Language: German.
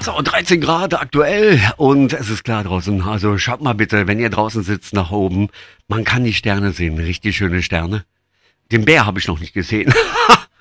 So, 13 Grad aktuell und es ist klar draußen. Also schaut mal bitte, wenn ihr draußen sitzt, nach oben. Man kann die Sterne sehen, richtig schöne Sterne. Den Bär habe ich noch nicht gesehen.